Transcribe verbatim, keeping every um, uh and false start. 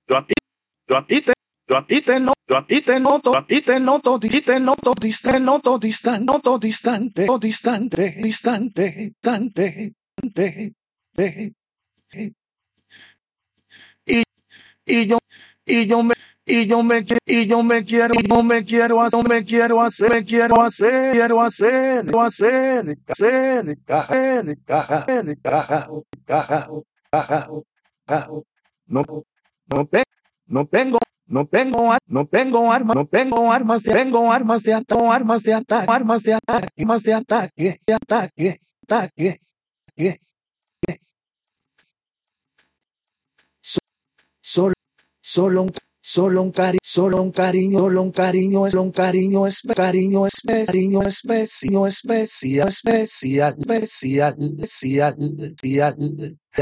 yo a ti, yo a ti te, yo a ti te no, yo a ti te noto, a ti te noto, ti te noto, distante, noto distante, noto distante, o distante, distante, distante, distante, y, y yo, y yo me, y yo me, y yo me quiero, y yo me quiero hacer, me quiero hacer, me quiero hacer, quiero hacer, quiero hacer, hacer, caja, caja, caja, caja, caja, caja, no, no tengo, no tengo, no tengo, no tengo armas, no tengo armas, tengo armas de ataque, armas de ataque, armas de ataque, armas de ataque, ataque, ataque, ataque, solo, solo un, solo un cariño, solo un cariño, solo un cariño, es un cariño, es cariño, es cariño, especial, especial, especial, especial, especial, especial.